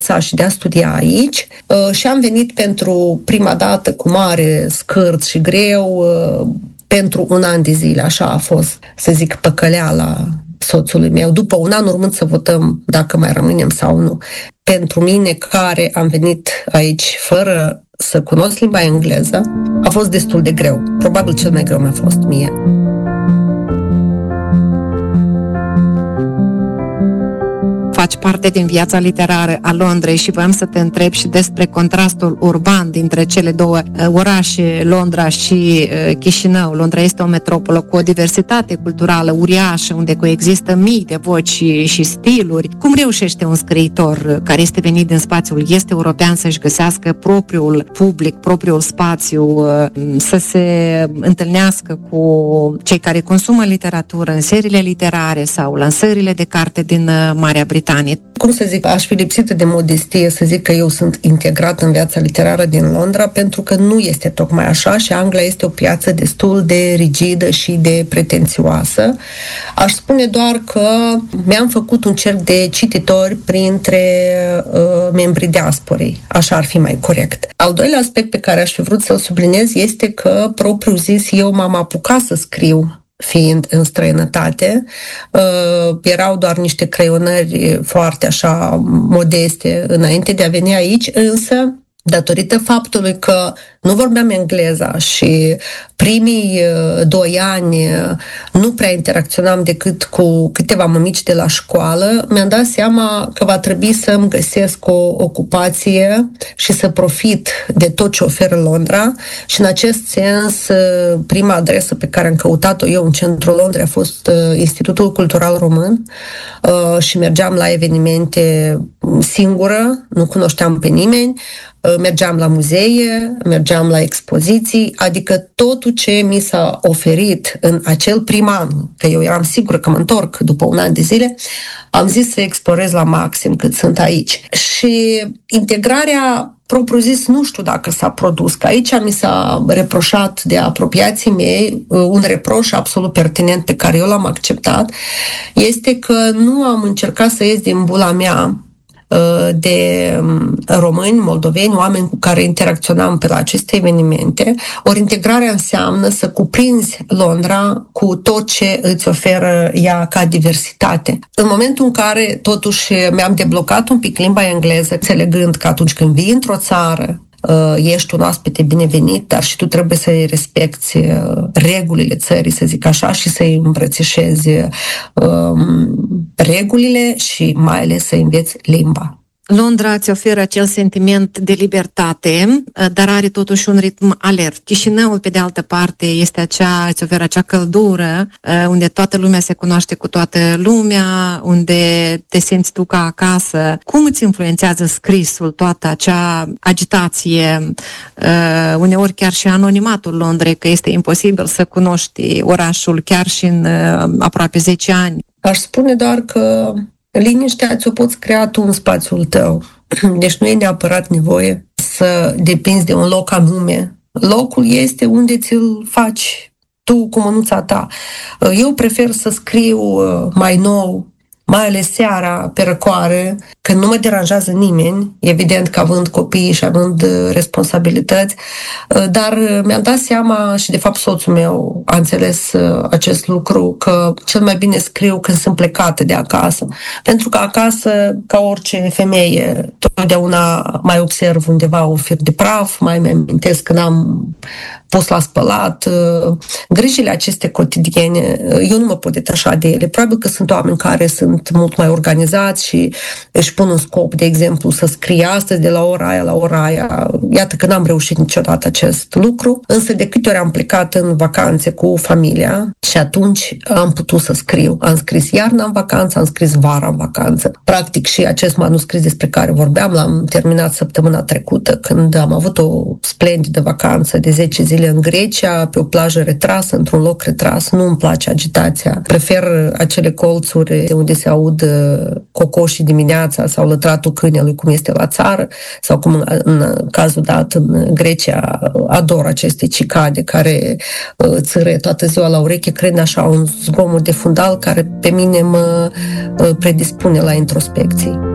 și de a studia aici și am venit pentru prima dată cu mare scârț și greu pentru un an de zile. Așa a fost, să zic, păcăleala soțului meu, după un an urmând să votăm dacă mai rămânem sau nu. Pentru mine, care am venit aici fără să cunosc limba engleză, a fost destul de greu. Probabil cel mai greu mi-a fost mie. Faci parte din viața literară a Londrei și voiam să te întreb și despre contrastul urban dintre cele două orașe, Londra și Chișinău. Londra este o metropolă cu o diversitate culturală uriașă, unde coexistă mii de voci și stiluri. Cum reușește un scriitor care este venit din spațiul est-european să-și găsească propriul public, propriul spațiu, să se întâlnească cu cei care consumă literatură în seriile literare sau lansările de carte din Marea Britanie? Cum să zic, aș fi lipsită de modestie să zic că eu sunt integrat în viața literară din Londra, pentru că nu este tocmai așa și Anglia este o piață destul de rigidă și de pretențioasă. Aș spune doar că mi-am făcut un cerc de cititori printre membrii diasporei. Așa ar fi mai corect. Al doilea aspect pe care aș fi vrut să-l subliniez este că, propriu zis, eu m-am apucat să scriu fiind în străinătate. Erau doar niște creionări foarte așa modeste înainte de a veni aici, însă datorită faptului că nu vorbeam engleza și primii 2 ani nu prea interacționam decât cu câteva mămici de la școală, mi-am dat seama că va trebui să-mi găsesc o ocupație și să profit de tot ce oferă Londra și în acest sens prima adresă pe care am căutat-o eu în centrul Londrei a fost Institutul Cultural Român și mergeam la evenimente singură, nu cunoșteam pe nimeni, mergeam la muzee, mergeam la expoziții, adică totul ce mi s-a oferit în acel prim an, că eu eram sigură că mă întorc după un an de zile, am zis să explorez la maxim cât sunt aici. Și integrarea, propriu zis, nu știu dacă s-a produs, că aici mi s-a reproșat de apropiații mei, un reproș absolut pertinent pe care eu l-am acceptat, este că nu am încercat să ies din bula mea de români, moldoveni, oameni cu care interacționam pe la aceste evenimente. Ori integrarea înseamnă să cuprinzi Londra cu tot ce îți oferă ea ca diversitate. În momentul în care totuși mi-am deblocat un pic limba engleză, înțelegând că atunci când vii într-o țară, ești un oaspete binevenit, dar și tu trebuie să-i respecti regulile țării, să zic așa, și să-i îmbrățișezi regulile și mai ales să înveți limba. Londra îți oferă acel sentiment de libertate, dar are totuși un ritm alert. Chișinăul, pe de altă parte, îți oferă acea căldură, unde toată lumea se cunoaște cu toată lumea, unde te simți tu ca acasă. Cum îți influențează scrisul toată acea agitație, uneori chiar și anonimatul Londrei, că este imposibil să cunoști orașul chiar și în aproape 10 ani? Aș spune doar că liniștea ți-o poți crea tu în spațiul tău. Deci nu e neapărat nevoie să depinzi de un loc anume. Locul este unde ți-l faci tu cu mânuța ta. Eu prefer să scriu mai nou, mai ales seara, pe răcoare, când nu mă deranjează nimeni, evident că având copii și având responsabilități, dar mi-am dat seama și de fapt soțul meu a înțeles acest lucru, că cel mai bine scriu când sunt plecată de acasă. Pentru că acasă, ca orice femeie, totdeauna mai observ undeva un fir de praf, mai mi-amintesc când am pus la spălat. Grijile aceste cotidiene, eu nu mă pot detașa de ele. Probabil că sunt oameni care sunt mult mai organizați și își pun un scop, de exemplu, să scrie astăzi de la ora aia la ora aia. Iată că n-am reușit niciodată acest lucru, însă de câte ori am plecat în vacanțe cu familia și atunci am putut să scriu. Am scris iarna în vacanță, am scris vara în vacanță. Practic și acest manuscris despre care vorbeam l-am terminat săptămâna trecută, când am avut o splendidă vacanță de 10 zile în Grecia, pe o plajă retrasă, într-un loc retras. Nu îmi place agitația. Prefer acele colțuri de unde se aud cocoșii dimineața sau lătratul câinelui, cum este la țară, sau cum în cazul dat în Grecia ador aceste cicade care țâră toată ziua la ureche, cred așa un zgomot de fundal care pe mine mă predispune la introspecții.